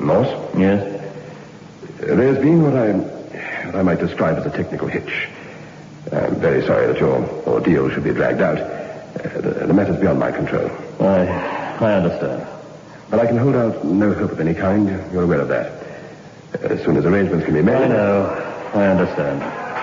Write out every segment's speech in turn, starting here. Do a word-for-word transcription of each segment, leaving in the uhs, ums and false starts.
Morse? Yes? Uh, there's been what I, what I might describe as a technical hitch. I'm very sorry that your ordeal should be dragged out. Uh, the, the matter's beyond my control. I, I understand. But I can hold out no hope of any kind. You're aware of that. As soon as arrangements can be made... I know. I understand.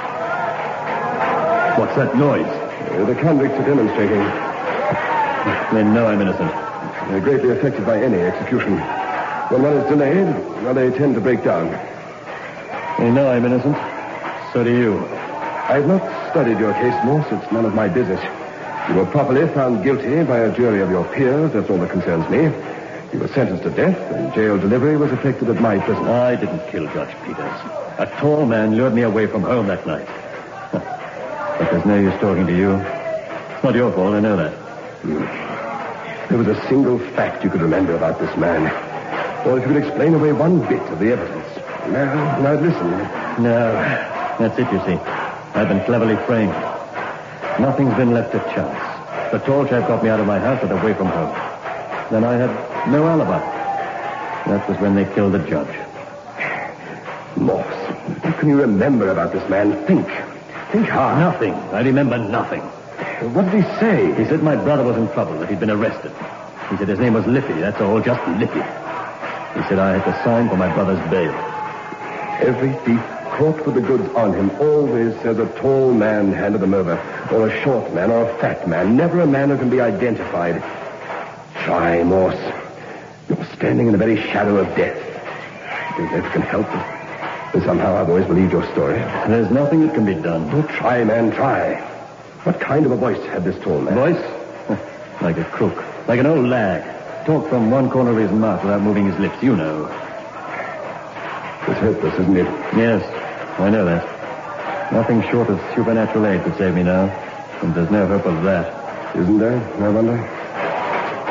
What's that noise? Uh, the convicts are demonstrating. They know I'm innocent. They're greatly affected by any execution. When one is delayed, well, they tend to break down. They know I'm innocent. So do you. I've not studied your case, Morse. It's none of my business. You were properly found guilty by a jury of your peers. That's all that concerns me. You were sentenced to death, and jail delivery was effected at my prison. I didn't kill Judge Peters. A tall man lured me away from home that night. But there's no use talking to you. It's not your fault, I know that. Hmm. There was a single fact you could remember about this man. Or if you could explain away one bit of the evidence. Now, now listen. No, that's it, you see. I've been cleverly framed. Nothing's been left to chance. The tall chap got me out of my house and away from home. Then I had no alibi. That was when they killed the judge. Morse, what can you remember about this man? Think. Think hard. Nothing. I remember nothing. What did he say? He said my brother was in trouble, that he'd been arrested. He said his name was Liffey, that's all, just Liffey. He said I had to sign for my brother's bail. Every thief caught with the goods on him always says a tall man handed them over, or a short man, or a fat man, never a man who can be identified. Try, Morse. You're standing in the very shadow of death. I think that can help. And somehow I've always believed your story. There's nothing that can be done. Oh, try, man, try. What kind of a voice had this tall man? Voice? Like a crook. Like an old lag. Talk from one corner of his mouth without moving his lips, you know. It's hopeless, isn't it? Yes, I know that. Nothing short of supernatural aid could save me now. And there's no hope of that. Isn't there? I wonder.